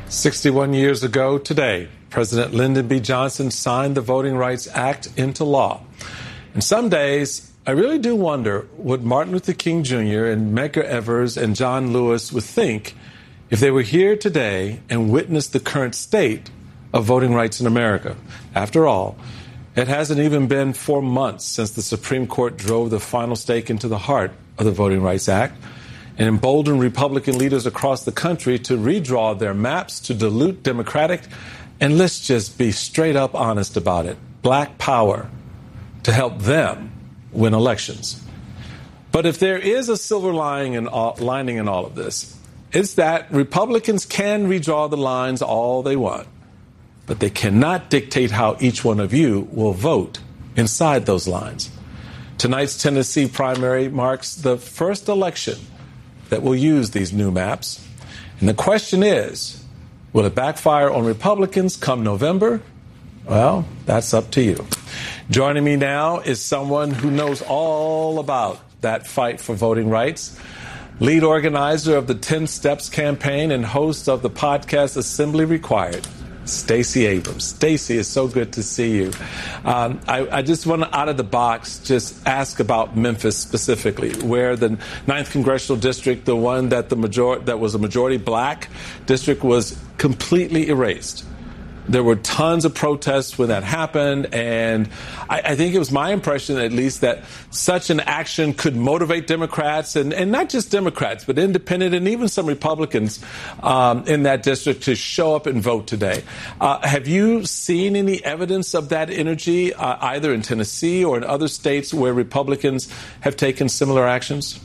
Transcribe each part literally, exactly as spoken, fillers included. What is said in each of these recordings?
sixty-one years ago today, President Lyndon B. Johnson signed the Voting Rights Act into law. And some days, I really do wonder what Martin Luther King Junior and Medgar Evers and John Lewis would think if they were here today and witnessed the current state of voting rights in America. After all, it hasn't even been four months since the Supreme Court drove the final stake into the heart of the Voting Rights Act and emboldened Republican leaders across the country to redraw their maps to dilute Democratic, and let's just be straight up honest about it, black power to help them win elections. But if there is a silver lining in all, lining in all of this, it's that Republicans can redraw the lines all they want, but they cannot dictate how each one of you will vote inside those lines. Tonight's Tennessee primary marks the first election that will use these new maps. And the question is, will it backfire on Republicans come November? Well, that's up to you. Joining me now is someone who knows all about that fight for voting rights. Lead organizer of the ten Steps campaign and host of the podcast Assembly Required, Stacey Abrams. Stacey, it's so good to see you. Um, I, I just want to, out of the box, just ask about Memphis specifically, where the ninth Congressional District, the one that the major- that was a majority black district, was completely erased. There were tons of protests when that happened, and I, I think it was my impression, at least, that such an action could motivate Democrats, and, and not just Democrats, but independent and even some Republicans um, in that district to show up and vote today. Uh, have you seen any evidence of that energy, uh, either in Tennessee or in other states where Republicans have taken similar actions?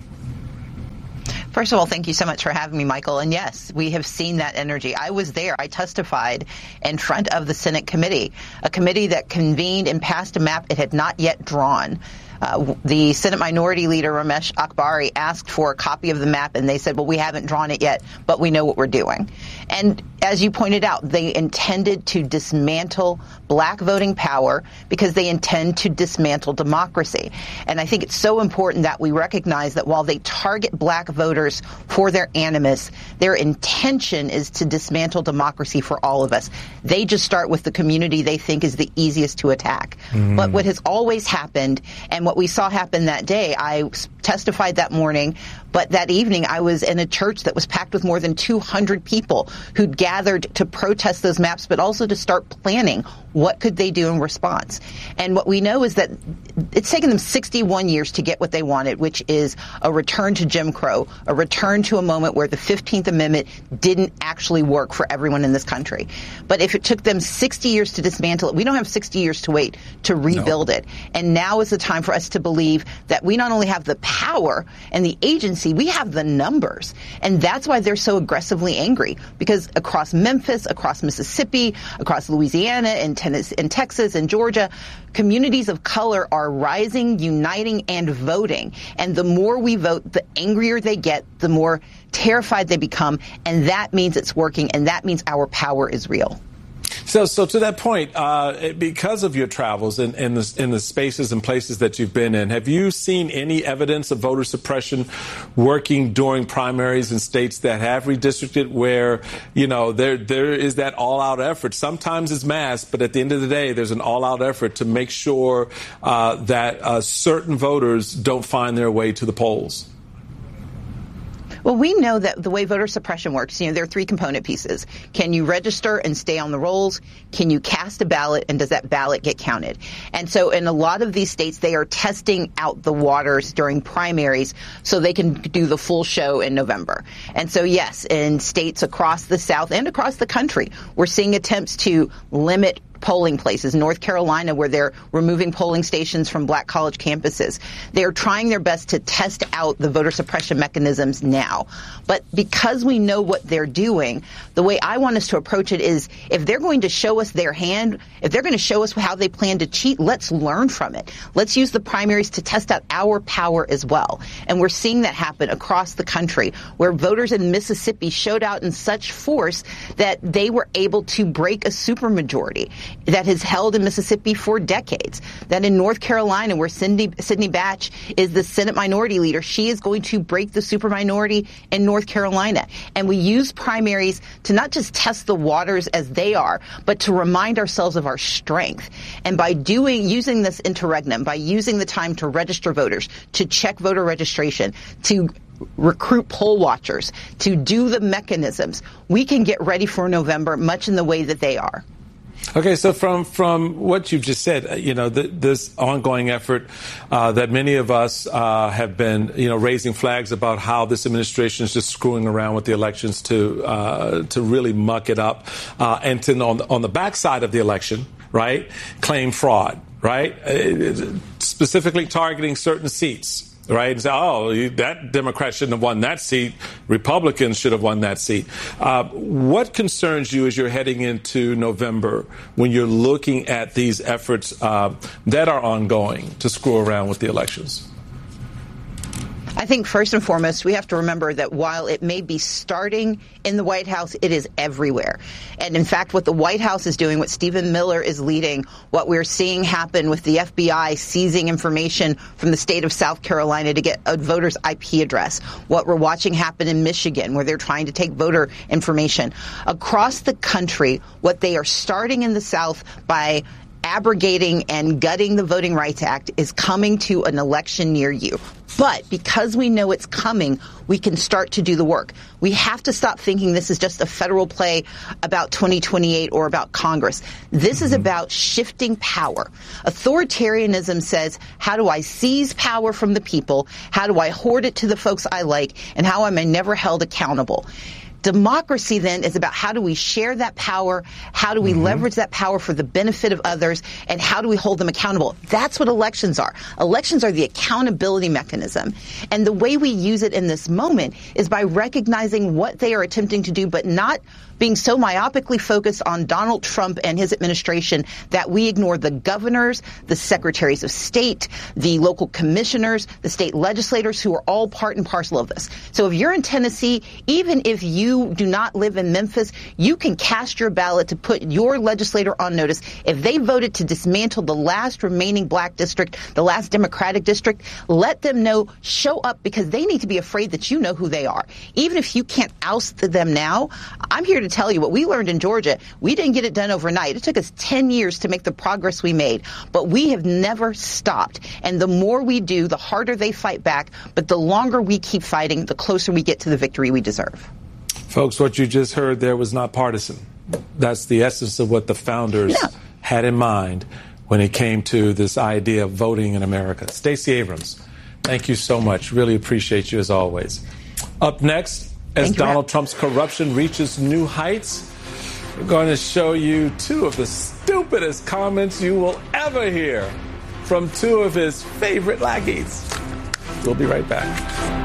First of all, thank you so much for having me, Michael. And yes, we have seen that energy. I was there. I testified in front of the Senate committee, a committee that convened and passed a map it had not yet drawn. Uh, the Senate Minority Leader, Ramesh Akbari, asked for a copy of the map, and they said, well, we haven't drawn it yet, but we know what we're doing. And as you pointed out, they intended to dismantle black voting power because they intend to dismantle democracy. And I think it's so important that we recognize that while they target black voters for their animus, their intention is to dismantle democracy for all of us. They just start with the community they think is the easiest to attack. Mm-hmm. But what has always happened, and what we saw happen that day, I testified that morning, but that evening I was in a church that was packed with more than two hundred people who'd gathered to protest those maps, but also to start planning what could they do in response. And what we know is that it's taken them sixty-one years to get what they wanted, which is a return to Jim Crow, a return to a moment where the fifteenth Amendment didn't actually work for everyone in this country. But if it took them sixty years to dismantle it, we don't have sixty years to wait to rebuild no. it. And now is the time for us to believe that we not only have the power and the agency, we have the numbers. And that's why they're so aggressively angry, because across Memphis, across Mississippi, across Louisiana and Tennessee and Texas and Georgia, communities of color are rising, uniting, and voting. And the more we vote, the angrier they get, the more terrified they become. And that means it's working, and that means our power is real. So, so to that point, uh, because of your travels in, in, the, in the spaces and places that you've been in, have you seen any evidence of voter suppression working during primaries in states that have redistricted, where, you know, there there is that all-out effort? Sometimes it's mass, but at the end of the day, there's an all-out effort to make sure uh, that uh, certain voters don't find their way to the polls. Well, we know that the way voter suppression works, you know, there are three component pieces. Can you register and stay on the rolls? Can you cast a ballot, and does that ballot get counted? And so in a lot of these states, they are testing out the waters during primaries so they can do the full show in November. And so, yes, in states across the South and across the country, we're seeing attempts to limit polling places. North Carolina, where they're removing polling stations from black college campuses. They're trying their best to test out the voter suppression mechanisms now. But because we know what they're doing, the way I want us to approach it is, if they're going to show us their hand, if they're going to show us how they plan to cheat, let's learn from it. Let's use the primaries to test out our power as well. And we're seeing that happen across the country, where voters in Mississippi showed out in such force that they were able to break a supermajority. that has held in Mississippi for decades. That in North Carolina, where Cindy, Sidney Batch is the Senate minority leader, she is going to break the super minority in North Carolina. And we use primaries to not just test the waters as they are, but to remind ourselves of our strength. And by doing, using this interregnum, by using the time to register voters, to check voter registration, to recruit poll watchers, to do the mechanisms, we can get ready for November much in the way that they are. Okay, so from from what you've just said, you know, th- this ongoing effort uh, that many of us uh, have been, you know, raising flags about how this administration is just screwing around with the elections to uh, to really muck it up, uh, and to on the, on the backside of the election, right, claim fraud, right, uh, specifically targeting certain seats. Right? And say, oh, that Democrat shouldn't have won that seat. Republicans should have won that seat. Uh, what concerns you as you're heading into November when you're looking at these efforts uh, that are ongoing to screw around with the elections? I think first and foremost, we have to remember that while it may be starting in the White House, it is everywhere. And in fact, what the White House is doing, what Stephen Miller is leading, what we're seeing happen with the F B I seizing information from the state of South Carolina to get a voter's I P address, what we're watching happen in Michigan, where they're trying to take voter information. Across the country, what they are starting in the South by abrogating and gutting the Voting Rights Act is coming to an election near you. But because we know it's coming, we can start to do the work. We have to stop thinking this is just a federal play about twenty twenty-eight or about Congress. This is about shifting power. Authoritarianism says, how do I seize power from the people? How do I hoard it to the folks I like? And how am I never held accountable? Democracy, then, is about how do we share that power, how do we mm-hmm. leverage that power for the benefit of others, and how do we hold them accountable? That's what elections are. Elections are the accountability mechanism. And the way we use it in this moment is by recognizing what they are attempting to do, but not being so myopically focused on Donald Trump and his administration that we ignore the governors, the secretaries of state, the local commissioners, the state legislators who are all part and parcel of this. So if you're in Tennessee, even if you do not live in Memphis, you can cast your ballot to put your legislator on notice. If they voted to dismantle the last remaining black district, the last Democratic district, let them know, show up, because they need to be afraid that you know who they are. Even if you can't oust them now, I'm here to to tell you what we learned in Georgia. We didn't get it done overnight. It took us ten years to make the progress we made, but we have never stopped. And the more we do, the harder they fight back. But the longer we keep fighting, the closer we get to the victory we deserve. Folks, what you just heard there was not partisan. That's the essence of what the founders yeah. had in mind when it came to this idea of voting in America. Stacey Abrams, thank you so much. Really appreciate you as always. Up next, as Donald Trump's corruption reaches new heights, we're going to show you two of the stupidest comments you will ever hear from two of his favorite lackeys. We'll be right back.